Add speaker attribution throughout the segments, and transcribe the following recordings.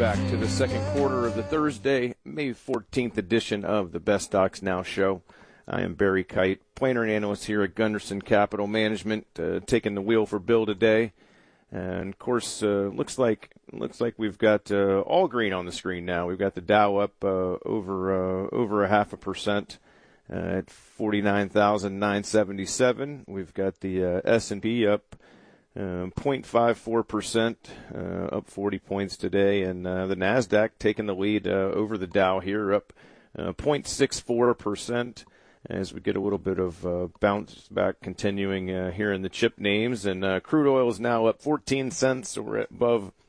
Speaker 1: back to the second quarter of the Thursday, May 14th edition of the Best Stocks Now show. I am Barry Kite, planner and analyst here at Gunderson Capital Management, taking the wheel for Bill today. And of course, looks like we've got all green on the screen now. We've got the Dow up over 0.5% at 49,977. We've got the S&P up 0.54%, up 40 points today, and the Nasdaq taking the lead over the Dow here, up 0.64%. As we get a little bit of bounce back continuing here in the chip names. And crude oil is now up 14 cents, so we're at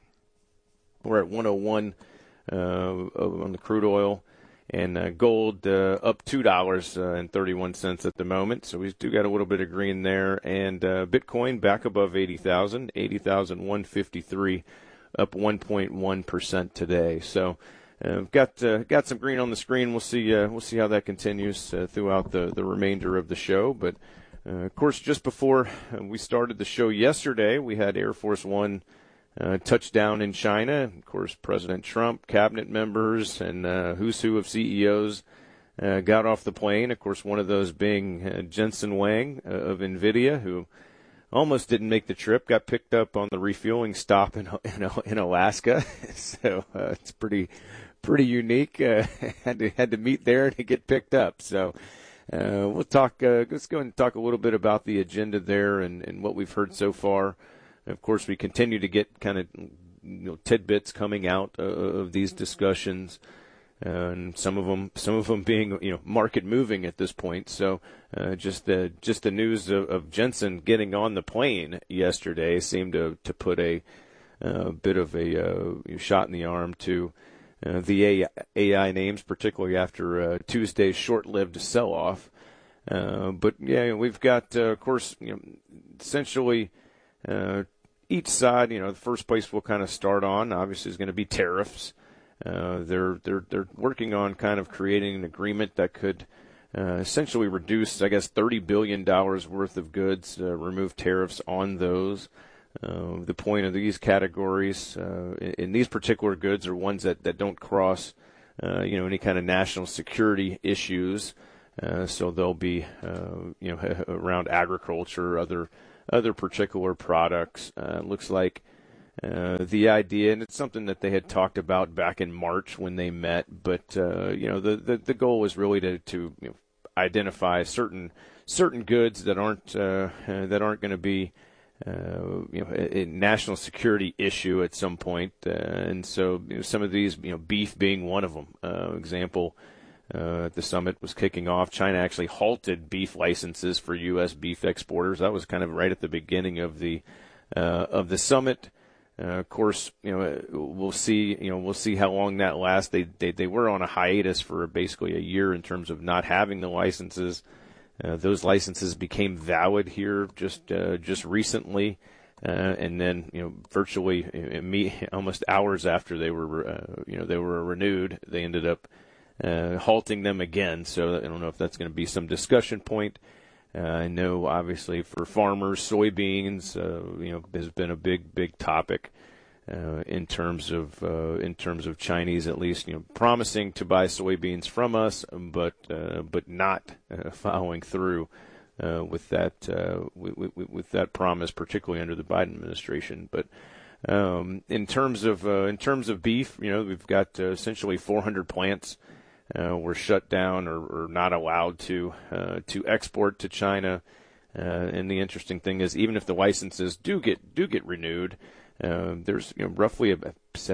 Speaker 1: 101 on the crude oil. And gold up $2.31 at the moment. So we do got a little bit of green there. And Bitcoin back above 80,153, up 1.1% today. So we've got some green on the screen. We'll see how that continues throughout the remainder of the show. But of course, just before we started the show yesterday, we had Air Force One touchdown in China. Of course, President Trump, cabinet members, and who's who of CEOs got off the plane. Of course, one of those being Jensen Huang of NVIDIA, who almost didn't make the trip, got picked up on the refueling stop in Alaska. So it's pretty unique. Had to meet there to get picked up. So we'll talk. Let's go and talk a little bit about the agenda there and what we've heard so far. Of course, we continue to get kind of tidbits coming out of these discussions, and some of them being market moving at this point. So just the news of Jensen getting on the plane yesterday seemed to put a bit of a shot in the arm to the AI names, particularly after Tuesday's short-lived sell-off. But yeah, we've got of course essentially. Each side, the first place we'll kind of start on, obviously, is going to be tariffs. They're working on kind of creating an agreement that could essentially reduce, I guess, $30 billion worth of goods, remove tariffs on those. The point of these categories in these particular goods are ones that don't cross, any kind of national security issues. So they'll be, around agriculture, other particular products. Looks like the idea, and it's something that they had talked about back in March when they met, but the goal was really to identify certain goods that aren't going to be a national security issue at some point, and so some of these, beef being one of them. Example. The summit was kicking off. China actually halted beef licenses for U.S. beef exporters. That was kind of right at the beginning of the summit. Of course, we'll see how long that lasts. They were on a hiatus for basically a year in terms of not having the licenses. Those licenses became valid here just recently, and then virtually almost hours after they were renewed, they ended up halting them again. So I don't know if that's going to be some discussion point. I know obviously for farmers, soybeans, has been a big topic in terms of Chinese, at least, promising to buy soybeans from us, but not following through with that promise, particularly under the Biden administration. But in terms of beef, we've got essentially 400 plants were shut down or not allowed to export to China. And the interesting thing is, even if the licenses do get renewed, there's roughly a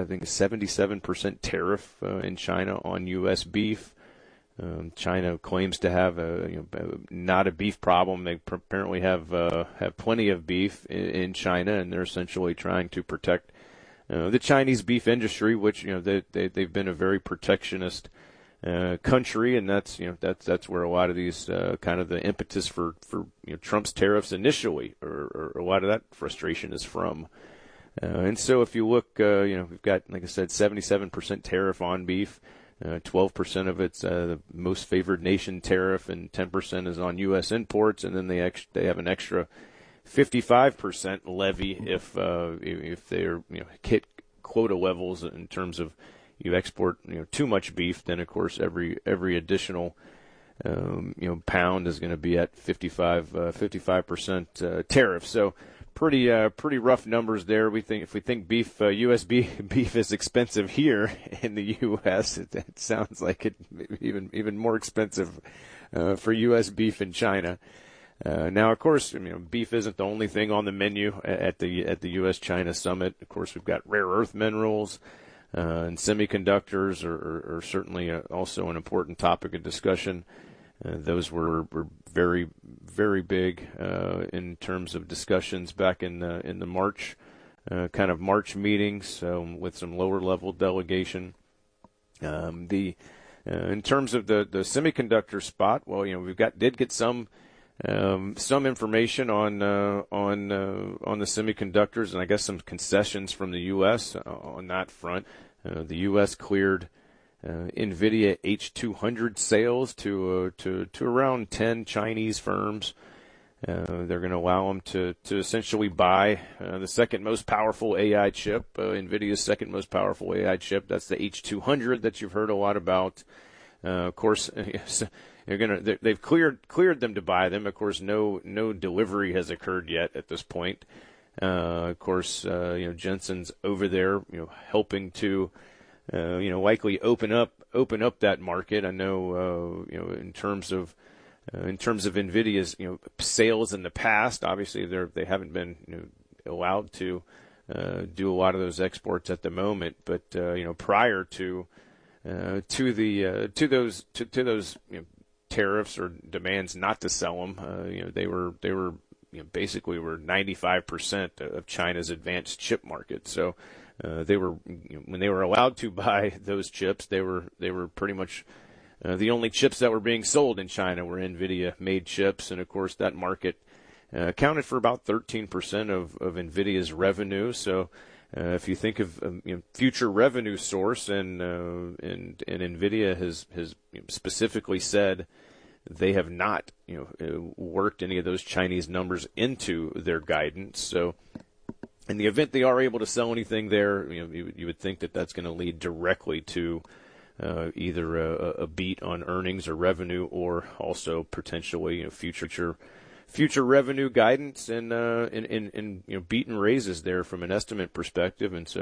Speaker 1: 77% tariff in China on U.S. beef. China claims to have not a beef problem. They apparently have plenty of beef in China, and they're essentially trying to protect the Chinese beef industry, which they've been a very protectionist country, and that's where a lot of these kind of the impetus for Trump's tariffs initially, or a lot of that frustration is from. And so if you look, we've got, like I said, 77% tariff on beef. 12% of it's the most favored nation tariff, and 10% is on U.S. imports, and then they have an extra 55% levy if they're hit quota levels in terms of you export too much beef, then of course every additional pound is going to be at 55% tariff. So pretty rough numbers there. We think if we think beef, U.S. beef is expensive here in the U.S., it sounds like it even more expensive for U.S. beef in China. Now, of course, beef isn't the only thing on the menu at the U.S.-China summit. Of course, we've got rare earth minerals and semiconductors are certainly also an important topic of discussion. Those were very, very big in terms of discussions back in the March kind of March meetings with some lower level delegation. In terms of the semiconductor spot, well, did get some information on the semiconductors, and I guess some concessions from the U.S. On that front. The U.S. cleared NVIDIA H200 sales to around 10 Chinese firms. They're going to allow them to essentially buy the second most powerful AI chip, NVIDIA's second most powerful AI chip. That's the H200 that you've heard a lot about. Of course, they've cleared them to buy them. Of course, no delivery has occurred yet at this point. Of course, Jensen's over there, helping to, likely open up that market. I know, in terms of NVIDIA's, sales in the past, obviously they haven't been, allowed to, do a lot of those exports at the moment. But, prior to those tariffs or demands not to sell them, they were basically were 95% of China's advanced chip market. So, they were, when they were allowed to buy those chips, they were pretty much the only chips that were being sold in China were NVIDIA made chips. And of course that market accounted for about 13% of NVIDIA's revenue. So if you think of future revenue source, and NVIDIA has specifically said they have not worked any of those Chinese numbers into their guidance. So in the event they are able to sell anything there, you would think that that's going to lead directly to either a beat on earnings or revenue, or also potentially future revenue guidance and beat and raises there from an estimate perspective. And so